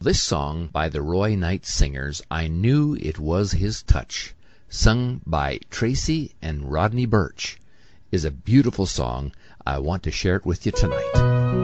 This song by the Roy Knight Singers, "I Knew It Was His Touch," sung by Tracy and Rodney Burch, is a beautiful song. I want to share it with you tonight.